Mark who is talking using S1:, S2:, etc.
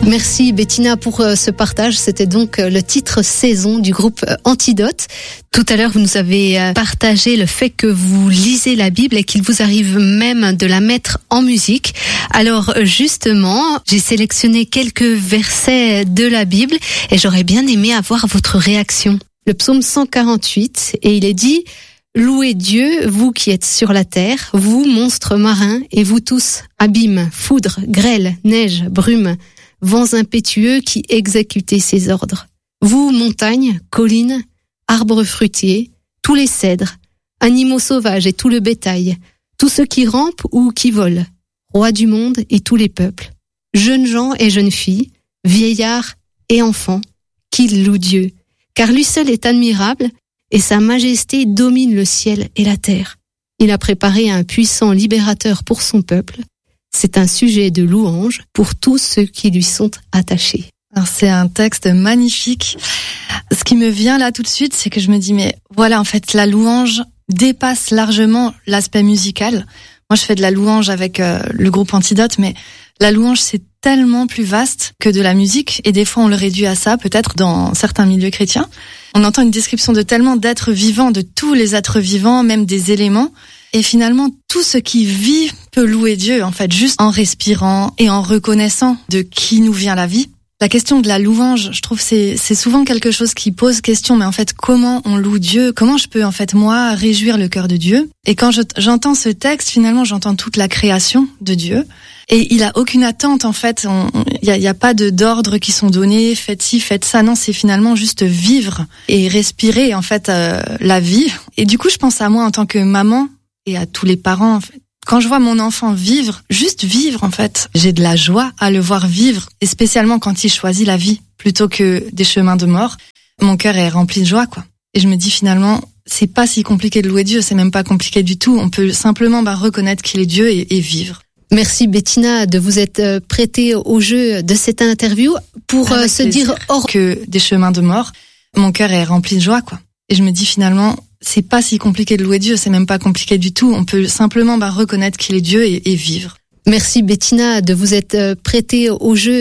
S1: Merci Bettina pour ce partage. C'était donc le titre Saison du groupe Antidote. Tout à l'heure, vous nous avez partagé le fait que vous lisez la Bible et qu'il vous arrive même de la mettre en musique. Alors justement, j'ai sélectionné quelques versets de la Bible et j'aurais bien aimé avoir votre réaction. Le psaume 148, et il est dit: louez Dieu, vous qui êtes sur la terre, vous monstres marins, et vous tous, abîmes, foudre, grêle, neige, brume, vents impétueux qui exécutez ses ordres. Vous, montagnes, collines, arbres fruitiers, tous les cèdres, animaux sauvages et tout le bétail, tous ceux qui rampent ou qui volent, rois du monde et tous les peuples, jeunes gens et jeunes filles, vieillards et enfants, qu'ils louent Dieu, car lui seul est admirable, et sa majesté domine le ciel et la terre. Il a préparé un puissant libérateur pour son peuple. C'est un sujet de louange pour tous ceux qui lui sont attachés.
S2: Alors c'est un texte magnifique. Ce qui me vient là tout de suite, c'est que je me dis, mais voilà, en fait, la louange dépasse largement l'aspect musical. Moi, je fais de la louange avec le groupe Antidote, mais la louange, c'est tellement plus vaste que de la musique, et des fois on le réduit à ça, peut-être dans certains milieux chrétiens. On entend une description de tellement d'êtres vivants, de tous les êtres vivants, même des éléments, et finalement tout ce qui vit peut louer Dieu, en fait, juste en respirant et en reconnaissant de qui nous vient la vie. La question de la louange, je trouve, c'est souvent quelque chose qui pose question, mais en fait, comment on loue Dieu? Comment je peux, en fait, moi, réjouir le cœur de Dieu? Et quand j'entends ce texte, finalement, j'entends toute la création de Dieu. Et il a aucune attente, en fait. Il y a pas d'ordre qui sont donnés, faites ci, faites ça. Non, c'est finalement juste vivre et respirer, en fait, la vie. Et du coup, je pense à moi en tant que maman et à tous les parents, en fait. Quand je vois mon enfant vivre, juste vivre en fait, j'ai de la joie à le voir vivre, et spécialement quand il choisit la vie plutôt que des chemins de mort. Mon cœur est rempli de joie, quoi. Et je me dis finalement, c'est pas si compliqué de louer Dieu, c'est même pas compliqué du tout. On peut simplement reconnaître qu'il est Dieu et vivre.
S1: Merci Bettina de vous être prêtée au jeu de cette interview pour se dire hors
S2: que des chemins de mort. Mon cœur est rempli de joie, quoi. Et je me dis finalement, c'est pas si compliqué de louer Dieu, c'est même pas compliqué du tout. On peut simplement reconnaître qu'il est Dieu et vivre.
S1: Merci Bettina de vous être prêtée au jeu